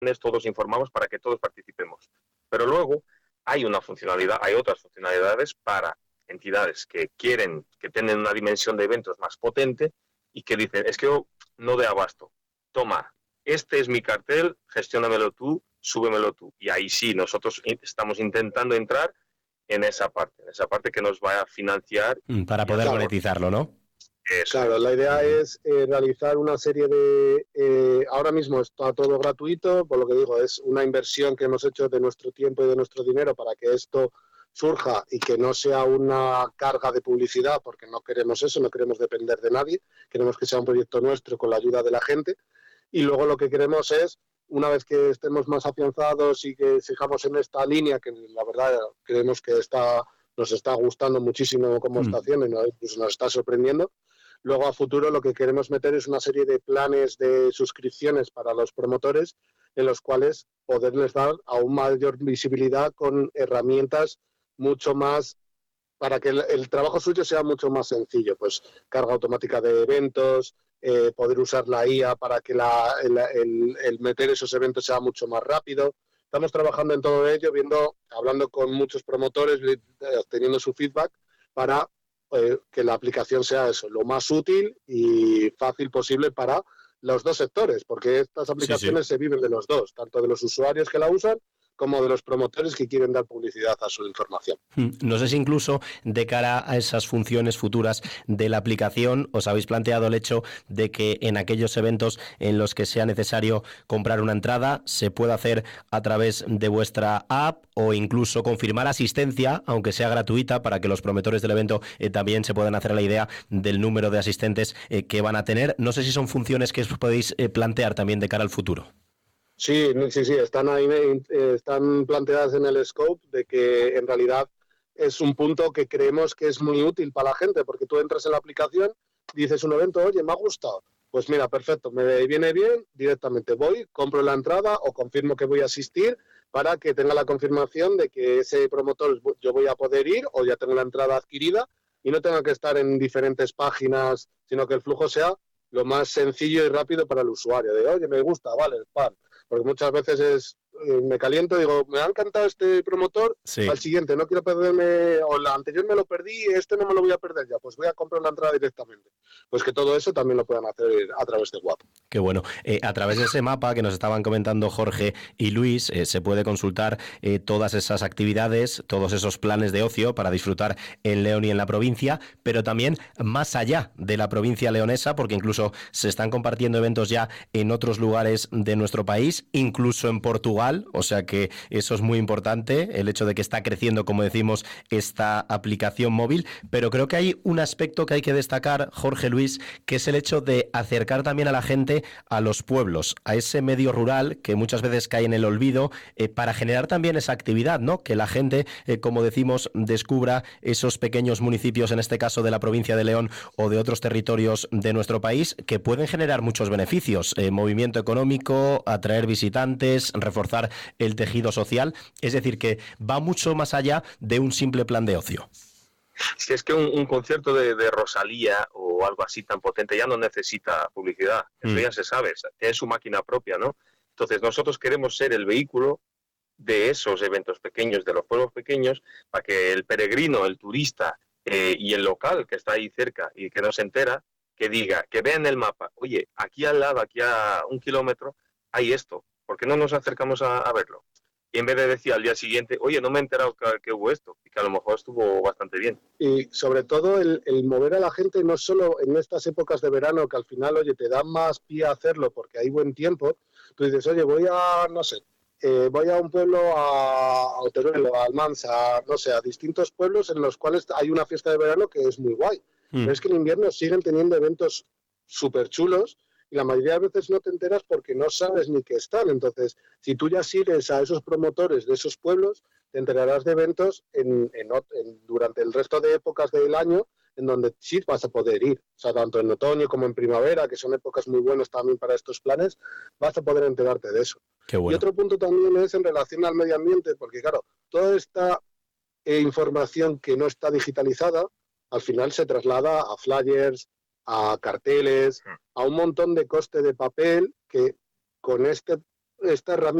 todos informamos para que todos participemos. Pero luego hay otras funcionalidades para entidades que tienen una dimensión de eventos más potente y que dicen, es que yo no de abasto. Toma, este es mi cartel, gestiónamelo tú, súbemelo tú. Y ahí sí, nosotros estamos intentando entrar en esa parte que nos va a financiar. Para poder monetizarlo, ¿no? Eso. Claro, la idea es realizar una serie de... ahora mismo está todo gratuito, por lo que digo, es una inversión que hemos hecho de nuestro tiempo y de nuestro dinero para que esto surja y que no sea una carga de publicidad, porque no queremos eso, no queremos depender de nadie, queremos que sea un proyecto nuestro con la ayuda de la gente. Y luego lo que queremos es, una vez que estemos más afianzados y que sigamos en esta línea, que la verdad creemos que nos está gustando muchísimo cómo está haciendo y nos está sorprendiendo. Luego, a futuro, lo que queremos meter es una serie de planes de suscripciones para los promotores en los cuales poderles dar aún mayor visibilidad con herramientas mucho más para que el trabajo suyo sea mucho más sencillo, pues carga automática de eventos, poder usar la IA para que el meter esos eventos sea mucho más rápido. Estamos trabajando en todo ello, hablando con muchos promotores, teniendo su feedback para que la aplicación sea eso, lo más útil y fácil posible para los dos sectores, porque estas aplicaciones se viven de los dos, tanto de los usuarios que la usan como de los promotores que quieren dar publicidad a su información. No sé si incluso de cara a esas funciones futuras de la aplicación os habéis planteado el hecho de que en aquellos eventos en los que sea necesario comprar una entrada se pueda hacer a través de vuestra app o incluso confirmar asistencia, aunque sea gratuita, para que los promotores del evento también se puedan hacer la idea del número de asistentes que van a tener. No sé si son funciones que os podéis plantear también de cara al futuro. Sí, están ahí, están planteadas en el scope de que en realidad es un punto que creemos que es muy útil para la gente, porque tú entras en la aplicación, dices un evento, oye, me ha gustado, pues mira, perfecto, me viene bien, directamente voy, compro la entrada o confirmo que voy a asistir para que tenga la confirmación de que ese promotor yo voy a poder ir o ya tengo la entrada adquirida y no tenga que estar en diferentes páginas, sino que el flujo sea lo más sencillo y rápido para el usuario, de oye, me gusta, vale, pan. Porque muchas veces me caliento, digo, me ha encantado este promotor, al siguiente no quiero perderme, o la anterior me lo perdí, este no me lo voy a perder ya, pues voy a comprar la entrada directamente. Pues que todo eso también lo puedan hacer a través de WAP. Qué bueno. A través de ese mapa que nos estaban comentando Jorge y Luis, se puede consultar todas esas actividades, todos esos planes de ocio para disfrutar en León y en la provincia, pero también más allá de la provincia leonesa, porque incluso se están compartiendo eventos ya en otros lugares de nuestro país, incluso en Portugal, o sea que eso es muy importante, el hecho de que está creciendo, como decimos, esta aplicación móvil, pero creo que hay un aspecto que hay que destacar, Jorge, Luis, que es el hecho de acercar también a la gente a los pueblos, a ese medio rural que muchas veces cae en el olvido, para generar también esa actividad, ¿no? Que la gente, como decimos, descubra esos pequeños municipios, en este caso de la provincia de León o de otros territorios de nuestro país, que pueden generar muchos beneficios, movimiento económico, atraer visitantes, reforzar el tejido social, es decir, que va mucho más allá de un simple plan de ocio. Si es que un concierto de Rosalía o algo así tan potente ya no necesita publicidad, eso ya se sabe, tiene su máquina propia, ¿no? Entonces nosotros queremos ser el vehículo de esos eventos pequeños, de los pueblos pequeños, para que el peregrino, el turista y el local que está ahí cerca y que no se entera, que diga, que vea en el mapa, oye, aquí al lado, aquí a 1 kilómetro, hay esto, ¿por qué no nos acercamos a verlo? Y en vez de decir al día siguiente, oye, no me he enterado que hubo esto, y que a lo mejor estuvo bastante bien. Y sobre todo el mover a la gente, no solo en estas épocas de verano, que al final, oye, te dan más pie a hacerlo porque hay buen tiempo, tú dices, oye, voy a, no sé, voy a un pueblo, a Teruel, a Almansa, no sé, a distintos pueblos en los cuales hay una fiesta de verano que es muy guay. Pero es que en invierno siguen teniendo eventos súper chulos y la mayoría de veces no te enteras porque no sabes ni que están. Entonces, si tú ya sigues a esos promotores de esos pueblos, te enterarás de eventos durante el resto de épocas del año en donde sí vas a poder ir. O sea, tanto en otoño como en primavera, que son épocas muy buenas también para estos planes, vas a poder enterarte de eso. Qué bueno. Y otro punto también es en relación al medio ambiente, porque claro, toda esta información que no está digitalizada, al final se traslada a flyers, a carteles, a un montón de coste de papel que con este esta herramienta